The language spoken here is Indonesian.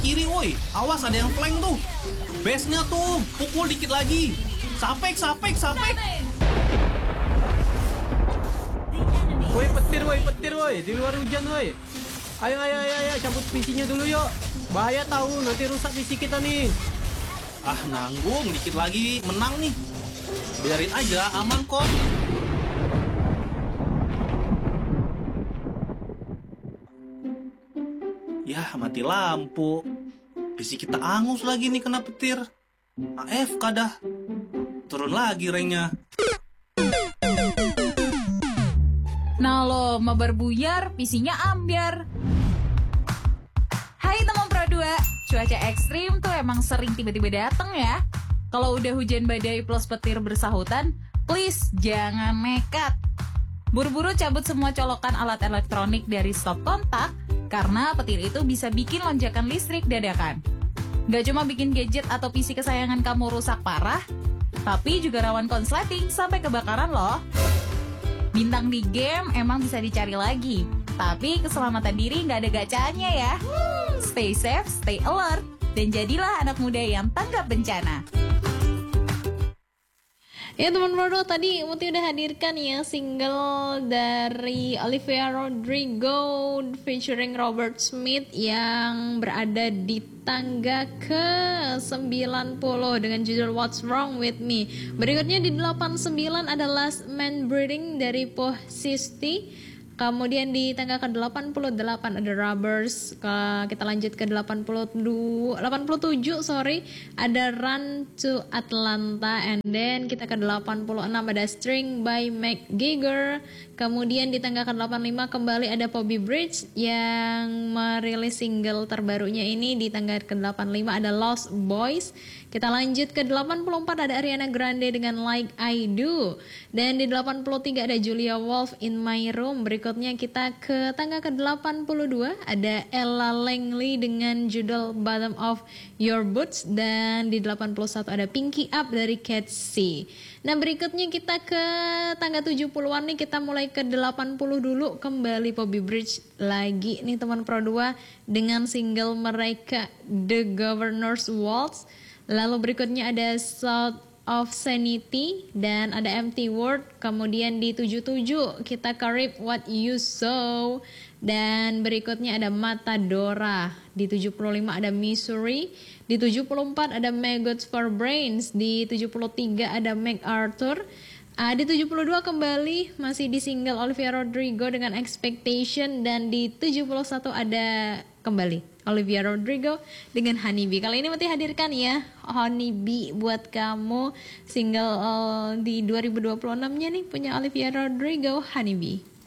kiri woi. Awas ada yang flank tuh. Base-nya tuh, pukul dikit lagi. Sapek. Woi petir woi, di luar hujan woi. Ayo, cabut PC-nya dulu yuk. Bahaya tahu, nanti rusak PC kita nih. Ah, nanggung, dikit lagi menang nih. Biarin aja, aman kok. Yah, mati lampu. PC kita angus lagi nih kena petir. AFK dah. Turun lagi ranknya. Nah lo, mabar buyar, PC-nya ambiar. Hai teman Pro 2, cuaca ekstrim tuh emang sering tiba-tiba dateng ya. Kalau udah hujan badai plus petir bersahutan, please jangan nekat. Buru-buru cabut semua colokan alat elektronik dari stop kontak, karena petir itu bisa bikin lonjakan listrik dadakan. Gak cuma bikin gadget atau PC kesayangan kamu rusak parah, tapi juga rawan konsleting sampai kebakaran loh. Bintang di game emang bisa dicari lagi, tapi keselamatan diri nggak ada gacanya ya. Stay safe, stay alert, dan jadilah anak muda yang tanggap bencana. Ya teman Pro, tadi Muti udah hadirkan ya single dari Olivia Rodrigo featuring Robert Smith yang berada di tangga ke-90 dengan judul What's Wrong With Me. Berikutnya di 89 ada Last Man Breathing dari Posisti. Kemudian di tangga ke-88 ada Rubbers. Kita lanjut ke 87 ada Run to Atlanta. And then kita ke 86 ada String by Mick Jagger. Kemudian di tangga ke-85 kembali ada Bobby Bridge yang merilis single terbarunya ini. Di tangga ke-85 ada Lost Boys. Kita lanjut ke 84 ada Ariana Grande dengan Like I Do. Dan di 83 ada Julia Wolf In My Room. Berikutnya kita ke tangga ke-82 ada Ella Langley dengan judul Bottom of Your Boots. Dan di 81 ada Pinky Up dari Cat C. Nah berikutnya kita ke tangga 70-an nih, kita mulai ke 80 dulu. Kembali Bobby Bridge lagi nih teman Pro 2 dengan single mereka The Governor's Waltz. Lalu berikutnya ada South of Sanity dan ada Empty World. Kemudian di 77 kita ke Reap What You Sow. Dan berikutnya ada Matadora. Di 75 ada Missouri. Di 74 ada Maggots for Brains. Di 73 ada MacArthur. Di 72 kembali masih di single Olivia Rodrigo dengan Expectation. Dan di 71 ada kembali Olivia Rodrigo dengan Honeybee. Kali ini Mati hadirkan ya Honeybee buat kamu, single di 2026-nya nih punya Olivia Rodrigo, Honeybee.